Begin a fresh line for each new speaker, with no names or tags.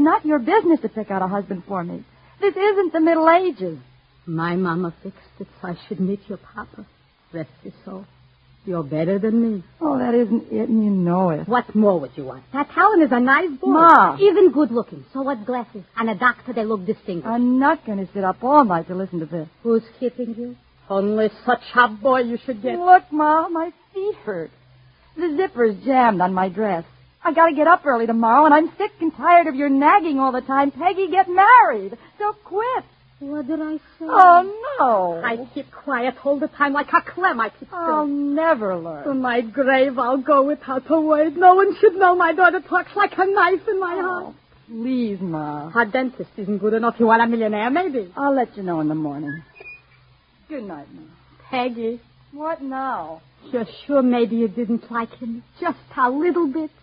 not your business to pick out a husband for me. This isn't the Middle Ages.
My mama fixed it so I should meet your papa. Rest his soul. You're better than me.
Oh, that isn't it, and you know it.
What more would you want? That Helen is a nice boy.
Ma.
Even good looking. So what glasses? And a doctor, they look distinguished.
I'm not going to sit up all night to listen to this.
Who's keeping you? Only such a boy you should get.
Look, Ma, my feet hurt. The zipper's jammed on my dress. I got to get up early tomorrow, and I'm sick and tired of your nagging all the time. Peggy, get married. So quit.
What did I say?
Oh, no.
I keep quiet all the time like a clam. I keep still.
I'll never learn.
To my grave, I'll go without a word. No one should know my daughter talks like a knife in my heart.
Please, Ma.
Her dentist isn't good enough. You want a millionaire, maybe?
I'll let you know in the morning. Good night, Ma.
Peggy.
What now?
You're sure maybe you didn't like him? Just a little bit?